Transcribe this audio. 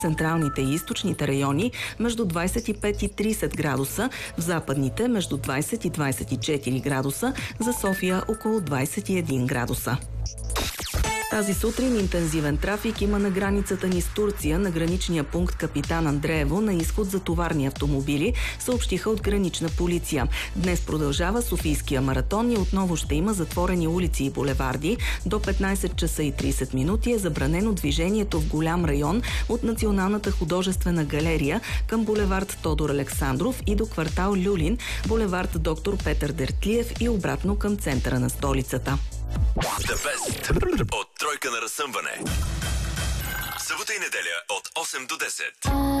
централните и източните райони между 25 и 30 градуса, в западните между 20 и 24 градуса, за София около 21 градуса. Тази сутрин интензивен трафик има на границата ни с Турция, на граничния пункт Капитан Андреево, на изход за товарни автомобили, съобщиха от гранична полиция. Днес продължава Софийския маратон и отново ще има затворени улици и булеварди. До 15 часа и 30 минути е забранено движението в голям район от Националната художествена галерия към булевард Тодор Александров и до квартал Люлин, булевард Доктор Петър Дертлиев и обратно към центъра на столицата. The Best от тройка на разсъмване. Събота и неделя от 8 до 10.